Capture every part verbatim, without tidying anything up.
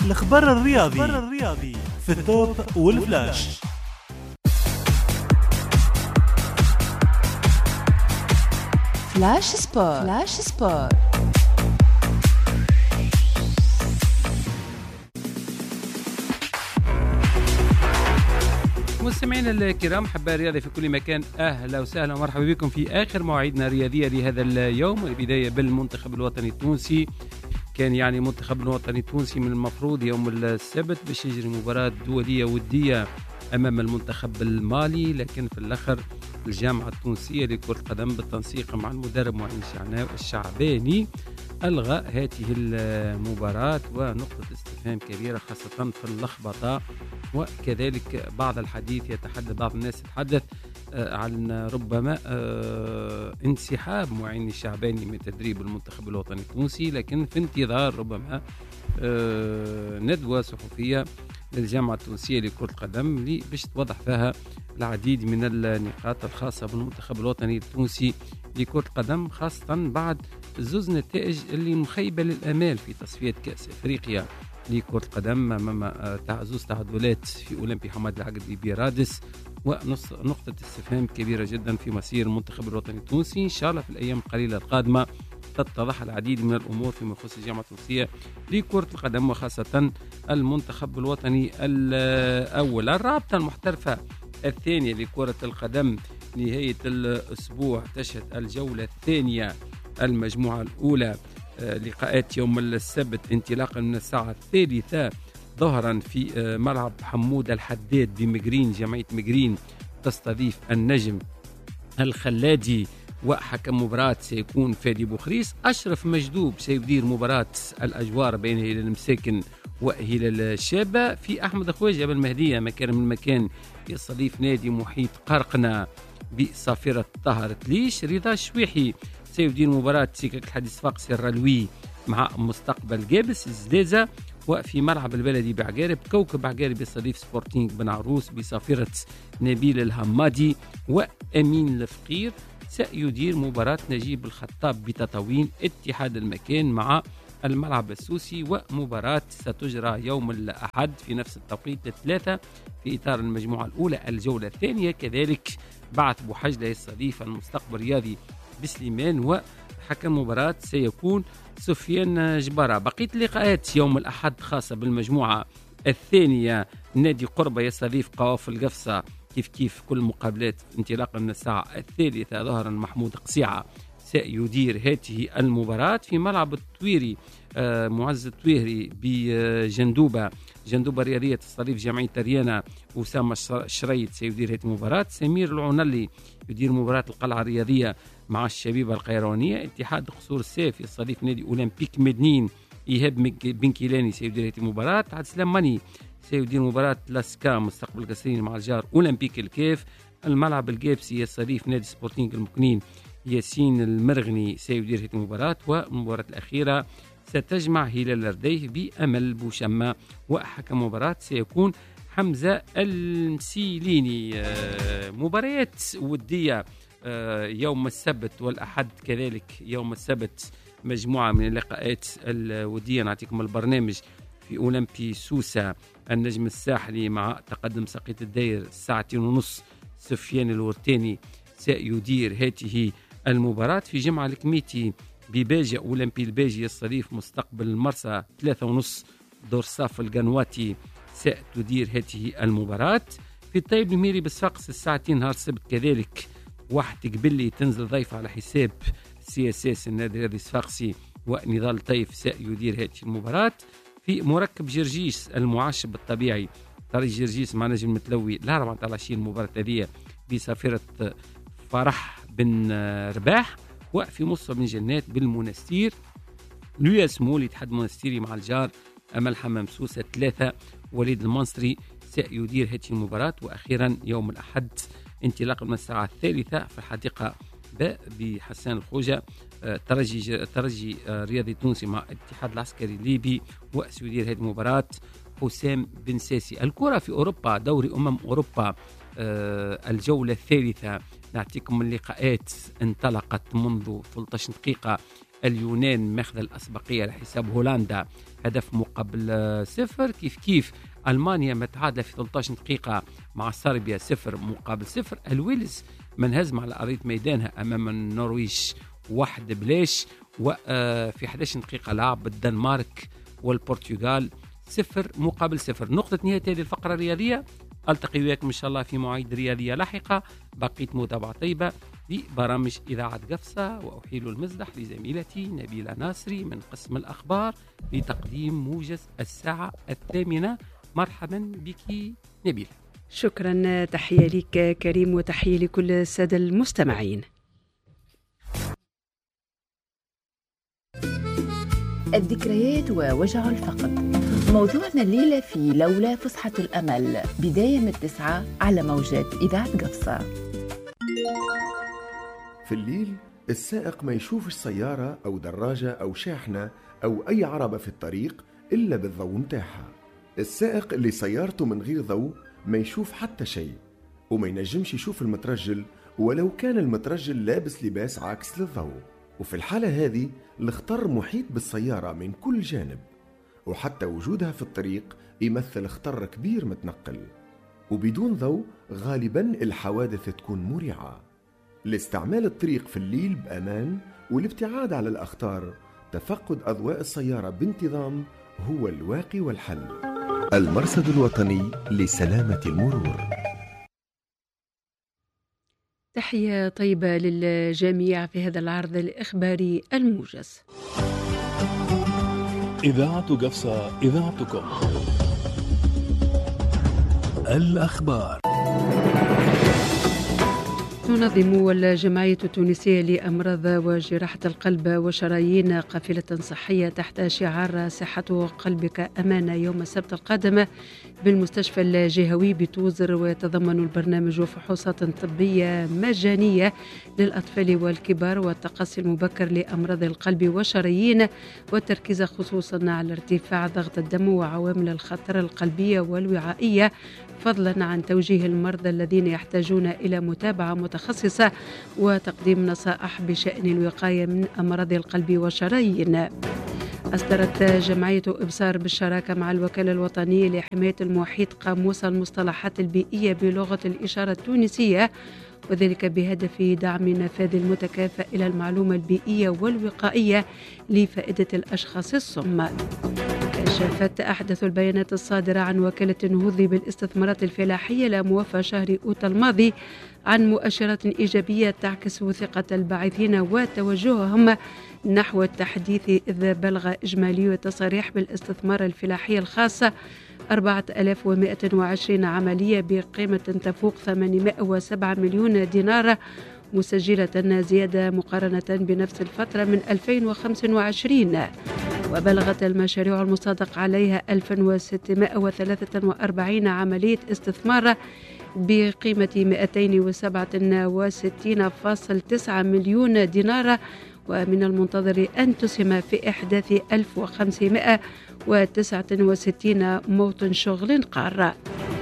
الخبر الرياضي الرياضي في التوب والفلاش. فلاش سبور. فلاش سبور. مستمعينا الكرام، حباء الرياضي في كل مكان، اهلا وسهلا ومرحبا بكم في اخر مواعيدنا الرياضيه لهذا اليوم. البدايه بالمنتخب الوطني التونسي. كان يعني المنتخب الوطني التونسي من المفروض يوم السبت باش يجري مباراه دوليه وديه امام المنتخب المالي، لكن في الاخر الجامعه التونسيه لكره القدم بالتنسيق مع المدرب معين الشعباني الغى هذه المباراه، ونقطه استفهام كبيره خاصه في اللخبطه، وكذلك بعض الحديث يتحدث بعض الناس يتحدث عن ربما انسحاب معين الشعباني من تدريب المنتخب الوطني التونسي، لكن في انتظار ربما ندوة صحفية للجامعة التونسية لكرة القدم اللي باش توضح فيها العديد من النقاط الخاصة بالمنتخب الوطني التونسي لكرة القدم، خاصة بعد زوز نتائج اللي مخيبة للأمال في تصفية كأس أفريقيا لكرة القدم أمام زوز تعادلات في أولمبي حماد العقدي بيرادس، ونقطة استفهام كبيرة جدا في مسير المنتخب الوطني التونسي. إن شاء الله في الأيام القليلة القادمة تتضح العديد من الأمور فيما يخص الجامعة التونسية لكرة القدم، وخاصة المنتخب الوطني الأول. الرابطة المحترفة الثانية لكرة القدم نهاية الأسبوع تشهد الجولة الثانية المجموعة الأولى، لقاءات يوم السبت انطلاقا من الساعة الثالثة ظهرا في ملعب حمود الحداد بمجرين. جمعية مجرين تستضيف النجم الخلادي، وحكم مباراة سيكون فادي بوخريس. أشرف مجدوب سيدير مباراة الأجوار بين هلال المساكن وهلال الشابة. في أحمد خواجة بالمهدية مكان من المكان يستضيف نادي محيط قرقنة بصافرة طهر تليش. رضا شويحي سيدير مباراة سكك الحديث فاقس الرلوي مع مستقبل جابس الزدازة. وفي ملعب البلدي بعقارب كوكب عقارب يستضيف سبورتينغ بن عروس بصافرة نبيل الهمادي. وأمين الفقير سيدير مباراة نجيب الخطاب بتطاوين اتحاد المكان مع الملعب السوسي. ومباراة ستجرى يوم الأحد في نفس التوقيت الثلاثة في إطار المجموعة الأولى الجولة الثانية. كذلك بعث بوحجلة يستضيف المستقبل الرياضي بسليمان، وحكم مباراة سيكون سفيان جبارة. بقية اللقاءات يوم الأحد خاصة بالمجموعة الثانية، نادي قربة يستضيف قوافل القفصة كيف كيف كل مقابلات انطلاقا من الساعة الثالثة ظهرا. محمود قصيعة سيدير هذه المباراة في ملعب الطويري. آه معز الطويري بجندوبة جندوبة رياضية تستضيف جمعية ريانا. أسامة الشريط سيدير هذه المباراة. سمير العنلي يدير مباراة القلعة الرياضية مع الشبيبة القيروانية. اتحاد قصور السيف يستضيف نادي أولمبيك مدنين. إيهاب بن كيلاني سيدير هذه المباراة. عبد السلام ماني سيدير مباراة لاسكا مستقبل قصرين مع الجار أولمبيك الكيف. الملعب الجابسي يستضيف نادي سبورتينغ المكنين. ياسين المرغني سيدير هذه المباراة. والمباراة الأخيرة ستجمع هلال الرديف بأمل بوشمة، وحكم مباراة سيكون حمزة المسيليني. مباريات ودية يوم السبت والأحد، كذلك يوم السبت مجموعة من اللقاءات الودية. نعطيكم البرنامج في أولمبي سوسة النجم الساحلي مع تقدم ساقية الداير ساعتين ونص. سفيان الورتاني سيدير هذه المباراة. في جمعة الكميتي بباجة أولمبي الباجي يستضيف مستقبل المرسى ثلاثة ونص. دور صاف القنواتي ستدير هذه المباراة. في الطيب الميري بالصفاقس الساعتين نهار السبت كذلك واحد قبلي تنزل ضيف على حساب سي اس اس النادي الرياضي الصفاقسي، ونضال طيف سيدير هذه المباراة. في مركب جرجيس المعشب الطبيعي طريق جرجيس مع نجم المتلوي الأربعة عشر المباراة هذه بصافرة فرح بن رباح. وفي مصر بن جنات بالمنستير لويس مول يتحد منستيري مع الجار أمل حمام سوسة ثلاثة. وليد المنصري سيدير هذه المباراة. وأخيرا يوم الأحد انطلاقا من الساعة الثالثة في الحديقة بحسان الخوجة ترجي ترجي رياضي تونسي مع الاتحاد العسكري الليبي، وسيدير هذه المباراة حسام بن ساسي. الكرة في أوروبا، دوري أمم أوروبا الجولة الثالثة، نعطيكم اللقاءات انطلقت منذ ثلاثة عشر دقيقة اليونان ماخذ الأسبقية على حساب هولندا هدف مقابل صفر. كيف كيف ألمانيا متعادلة في ثلاثة عشر دقيقة مع صربيا صفر مقابل صفر. الويلز منهزم على أرضية ميدانها أمام النرويج واحد بلاش. وفي أحد عشر دقيقة لعب الدنمارك والبرتغال صفر مقابل صفر. نقطة نهاية هذه الفقرة الرياضية. ألتقي وياكم إن شاء الله في مواعيد رياضية لاحقة. بقيت متابعة طيبة لبرامج إذاعة قفصة، وأحيل المزدح لزميلتي نبيلة ناصري من قسم الأخبار لتقديم موجز الساعة الثامنة. مرحبا بك نبيلة. شكرا، تحية لك كريم وتحية لكل السادة المستمعين. الذكريات ووجع الفقد موضوعنا الليلة في لولا فسحة الأمل، بداية من التسعة على موجات إذاعة قفصة. في الليل السائق ما يشوفش سيارة أو دراجة أو شاحنة أو أي عربة في الطريق إلا بالضوء متاعها. السائق اللي سيارته من غير ضوء ما يشوف حتى شيء، وما ينجمش يشوف المترجل ولو كان المترجل لابس لباس عاكس للضوء. وفي الحالة هذه الخطر محيط بالسيارة من كل جانب، وحتى وجودها في الطريق يمثل خطر كبير متنقل. وبدون ضوء غالبا الحوادث تكون مريعة. لاستعمال الطريق في الليل بأمان والابتعاد على الأخطار، تفقد أضواء السيارة بانتظام هو الواقي والحل. المرصد الوطني لسلامة المرور. تحية طيبة للجميع في هذا العرض الإخباري الموجز. إذاعة قفصة، إذاعتكم. الأخبار. تنظم الجمعية التونسية لأمراض وجراحة القلب وشرايين قافلة صحية تحت شعار صحة قلبك أمانة يوم السبت القادم بالمستشفى الجهوي بتوزر، ويتضمن البرنامج فحوصات طبية مجانية للأطفال والكبار والتقصي المبكر لأمراض القلب والشرايين، والتركيز خصوصا على ارتفاع ضغط الدم وعوامل الخطر القلبية والوعائية، فضلا عن توجيه المرضى الذين يحتاجون إلى متابعة متخصصة وتقديم نصائح بشأن الوقاية من أمراض القلب والشرايين. أصدرت جمعية إبصار بالشراكة مع الوكالة الوطنية لحماية المحيط قاموس المصطلحات البيئية بلغة الإشارة التونسية، وذلك بهدف دعم النفاذ المتكافئ إلى المعلومة البيئية والوقائية لفائدة الأشخاص الصم. كشفت أحدث البيانات الصادرة عن وكالة النهوض بالاستثمارات الفلاحية لموافى شهر أوت الماضي عن مؤشرات إيجابية تعكس ثقة الباحثين وتوجههم نحو التحديث، إذ بلغ إجمالي التصاريح بالاستثمار الفلاحي الخاصة أربعة آلاف ومئة وعشرين عملية بقيمة تفوق ثمانمائة وسبعة مليون دينار، مسجلة زيادة مقارنة بنفس الفترة من ألفين وخمسة وعشرين. وبلغت المشاريع المصادق عليها ألف وستمائة وثلاثة وأربعين عملية استثمار بقيمة مئتين وسبعة وستين فاصلة تسعة مليون دينار، ومن المنتظر أن تسهم في إحداث ألف وخمسمائة وتسعة وستين موطن شغل قارة.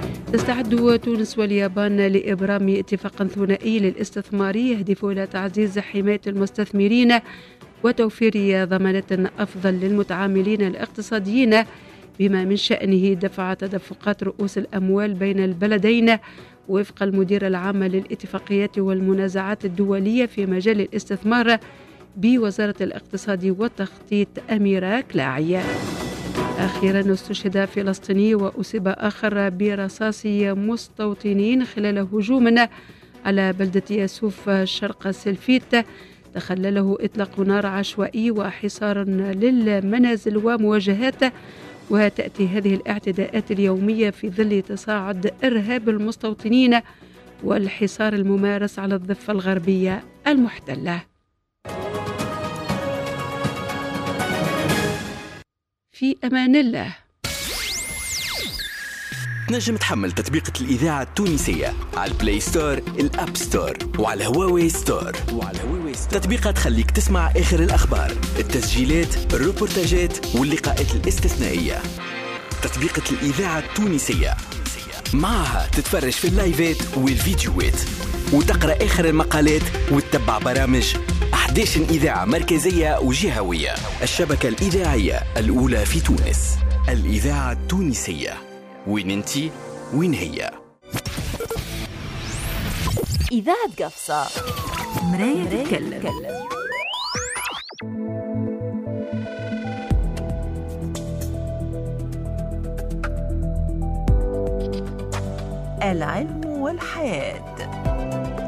تستعد تونس واليابان لإبرام اتفاق ثنائي للاستثمار يهدف إلى تعزيز حماية المستثمرين وتوفير ضمانات أفضل للمتعاملين الاقتصاديين، بما من شأنه دفع تدفقات رؤوس الأموال بين البلدين وفق المدير العام للاتفاقيات والمنازعات الدولية في مجال الاستثمار بوزارة الاقتصاد والتخطيط أميرة كلاعي. أخيرا استشهد فلسطيني وأصيب آخر برصاص مستوطنين خلال هجوم على بلدة ياسوف شرق سلفيت تخلله إطلاق نار عشوائي وحصار للمنازل ومواجهات. وتأتي هذه الاعتداءات اليومية في ظل تصاعد إرهاب المستوطنين والحصار الممارس على الضفة الغربية المحتلة. في أمان الله. نجم تحمل تطبيقة الإذاعة التونسية على البلاي ستور، الأب ستور، وعلى هواوي ستور. وعلى هواوي ستور تطبيقات تخليك تسمع آخر الأخبار، التسجيلات، الروبورتاجات واللقاءات الاستثنائية. تطبيقة الإذاعة التونسية معها تتفرج في اللايفات والفيديوهات وتقرأ آخر المقالات وتتبع برامج إحدى عشر إذاعة مركزية وجهوية. الشبكة الإذاعية الأولى في تونس، الإذاعة التونسية. وين انتي وين هي؟ إذاعة قفصة، مراية تتكلم. العلم والحياة.